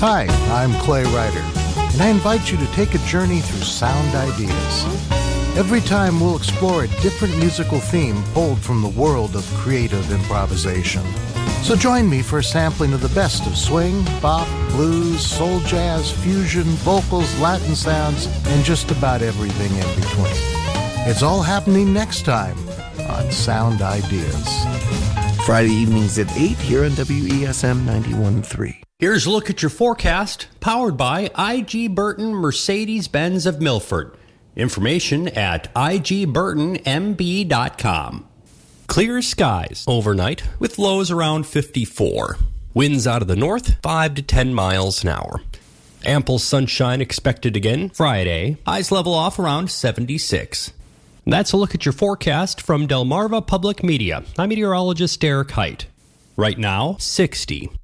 Hi, I'm Clay Ryder, and I invite you to take a journey through sound ideas. Every time we'll explore a different musical theme pulled from the world of creative improvisation. So join me for a sampling of the best of swing, bop, blues, soul jazz, fusion, vocals, Latin sounds, and just about everything in between. It's all happening next time on Sound Ideas. Friday evenings at 8 here on WESM 91.3. Here's a look at your forecast, powered by I.G. Burton Mercedes-Benz of Milford. Information at igburtonmb.com. Clear skies overnight with lows around 54. Winds out of the north 5 to 10 miles an hour. Ample sunshine expected again Friday. Highs level off around 76. That's a look at your forecast from Delmarva Public Media. I'm meteorologist Derek Height. Right now, 60.